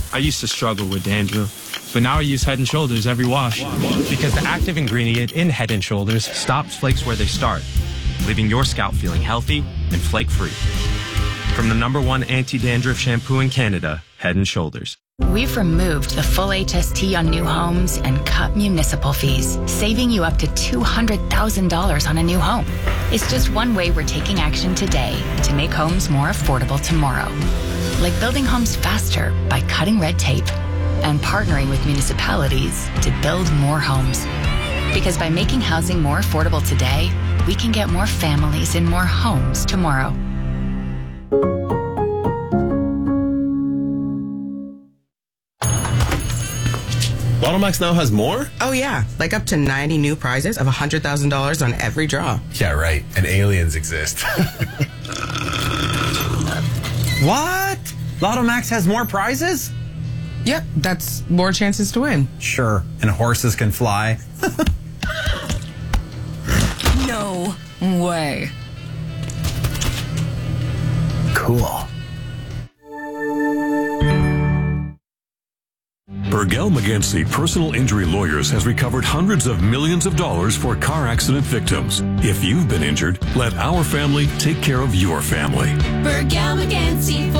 I used to struggle with dandruff, but now I use Head & Shoulders every wash. Because the active ingredient in Head & Shoulders stops flakes where they start, leaving your scalp feeling healthy and flake-free. From the #1 anti-dandruff shampoo in Canada, Head & Shoulders. We've removed the full HST on new homes and cut municipal fees, saving you up to $200,000 on a new home. It's just one way we're taking action today to make homes more affordable tomorrow. Like building homes faster by cutting red tape and partnering with municipalities to build more homes. Because by making housing more affordable today, we can get more families in more homes tomorrow. Lotto Max now has more? Oh yeah, like up to 90 new prizes of $100,000 on every draw. Yeah, right. And aliens exist. What? Lotto Max has more prizes? Yep, that's more chances to win. Sure, and horses can fly. No way. Cool. Burgell McGancy Personal Injury Lawyers has recovered hundreds of millions of dollars for car accident victims. If you've been injured, let our family take care of your family. Burgell McGancy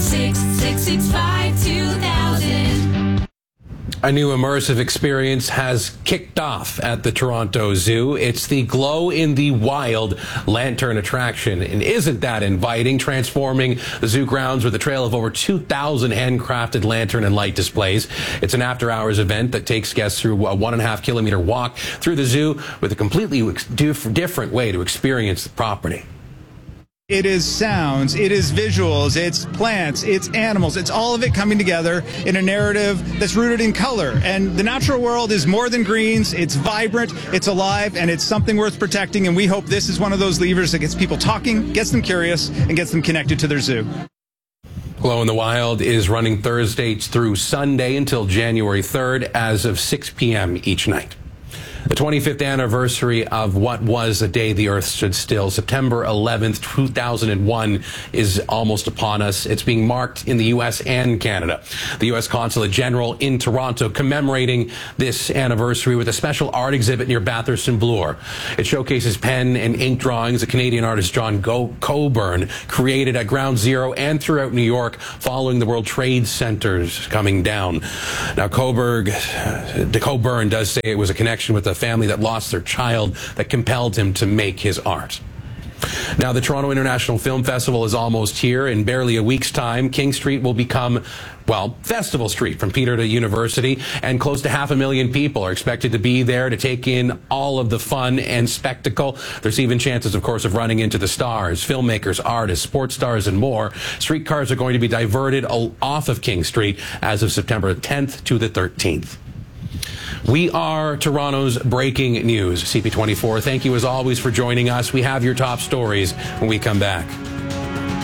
416-665-2000. A new immersive experience has kicked off at the Toronto Zoo. It's the Glow in the Wild lantern attraction. And isn't that inviting? Transforming the zoo grounds with a trail of over 2,000 handcrafted lantern and light displays. It's an after-hours event that takes guests through a 1.5-kilometer walk through the zoo with a completely different way to experience the property. It is sounds, it is visuals, it's plants, it's animals, it's all of it coming together in a narrative that's rooted in color. And the natural world is more than greens, it's vibrant, it's alive, and it's something worth protecting. And we hope this is one of those levers that gets people talking, gets them curious, and gets them connected to their zoo. Glow in the Wild is running Thursday through Sunday until January 3rd as of 6 p.m. each night. The 25th anniversary of what was a day the Earth stood still, September 11th, 2001, is almost upon us. It's being marked in the U.S. and Canada. The U.S. Consulate General in Toronto commemorating this anniversary with a special art exhibit near Bathurst and Bloor. It showcases pen and ink drawings that Canadian artist John Coburn created at Ground Zero and throughout New York following the World Trade Centers coming down. Now, Coburn does say it was a connection with a family that lost their child that compelled him to make his art. Now, the Toronto International Film Festival is almost here. In barely a week's time, King Street will become, well, Festival Street from Peter to University, and close to 500,000 people are expected to be there to take in all of the fun and spectacle. There's even chances, of course, of running into the stars, filmmakers, artists, sports stars, and more. Streetcars are going to be diverted off of King Street as of September 10th to the 13th. We are Toronto's breaking news. CP24, thank you as always for joining us. We have your top stories when we come back.